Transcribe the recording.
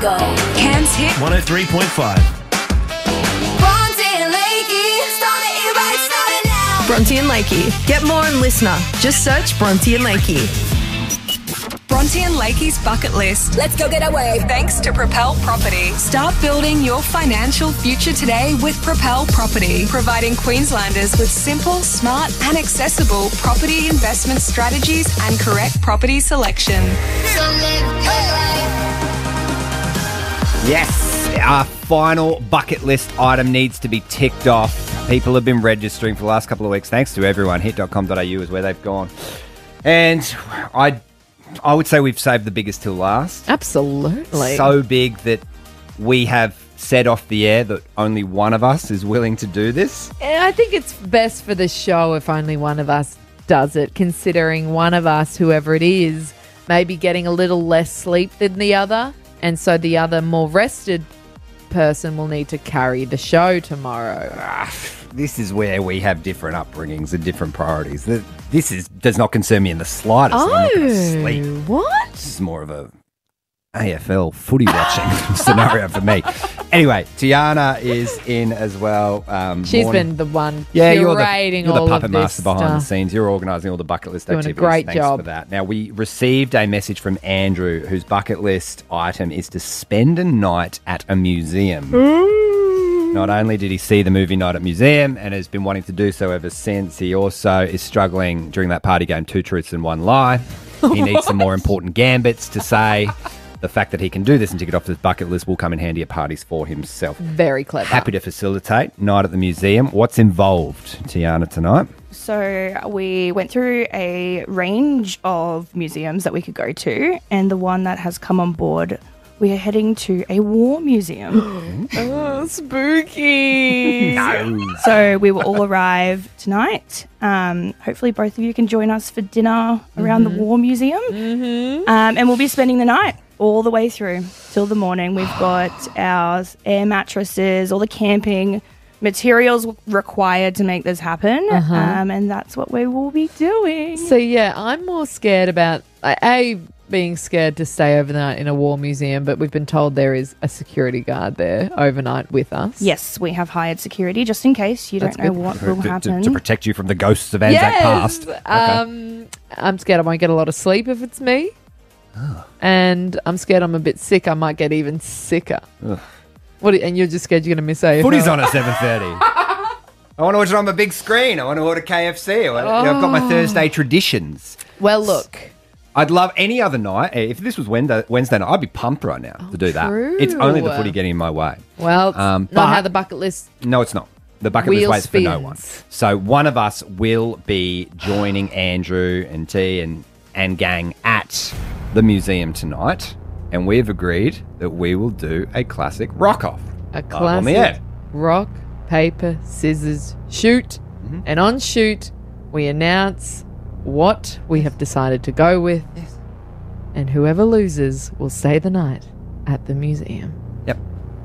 go. Cairns Hit 103.5. Bronte and Lakey, starting it right, starting now. Bronte and Lakey. Get more on Listener. Just search Bronte and Lakey. Bronte and Lakey's bucket list. Let's go get away. Thanks to Propel Property. Start building your financial future today with Propel Property, providing Queenslanders with simple, smart and accessible property investment strategies and correct property selection. So live your life. Yes, our final bucket list item needs to be ticked off. People have been registering for the last couple of weeks. Thanks to everyone. Hit.com.au is where they've gone. And I would say we've saved the biggest till last. Absolutely. So big that we have said off the air that only one of us is willing to do this. And I think it's best for the show if only one of us does it, considering one of us, whoever it is, may be getting a little less sleep than the other. And so the other more rested person will need to carry the show tomorrow. This is where we have different upbringings and different priorities. This does not concern me in the slightest. I'm not going to sleep. What? This is more of a AFL footy watching scenario for me. Anyway, Tiana is in as well. She's been the one you're curating the all puppet of this master behind the stuff. scenes. You're organising all the bucket list Doing a activities. great Thanks job. for that. Now, we received a message from Andrew whose bucket list item is to spend a night at a museum. Not only did he see the movie Night at Museum and has been wanting to do so ever since, he also is struggling during that party game, 2 Truths and 1 Lie. He needs some more important gambits to say. The fact that he can do this and tick it off his bucket list will come in handy at parties for himself. Very clever. Happy to facilitate Night at the Museum. What's involved, Tiana, tonight? So we went through a range of museums that we could go to, and the one that has come on board, we are heading to a war museum. Oh, spooky. No. So we will all arrive tonight. Hopefully both of you can join us for dinner around the war museum. And we'll be spending the night all the way through till the morning. We've got our air mattresses, all the camping materials required to make this happen. And that's what we will be doing. So, yeah, I'm more scared about, being scared to stay overnight in a war museum, but we've been told there is a security guard there overnight with us. Yes, we have hired security just in case. You don't know what will happen. To protect you from the ghosts of Anzac Past. Okay. I'm scared I won't get a lot of sleep if it's me. And I'm scared I'm a bit sick. I might get even sicker. And you're just scared you're going to miss AFL. Footy's on at 7:30. I want to watch it on the big screen. I want to order KFC. I've got my Thursday traditions. Well, look. I'd love any other night. If this was Wednesday night, I'd be pumped right now to do that. true. It's only the footy getting in my way. Well, it's but- not how the bucket list... No, it's not. The bucket list Wheel waits for no spins. one. So one of us will be joining Andrew and T and gang at the museum tonight, and we've agreed that we will do a classic rock-off. A live on the classic air. rock, paper, scissors, shoot. And on shoot, we announce what we have decided to go with. And whoever loses will stay the night at the museum.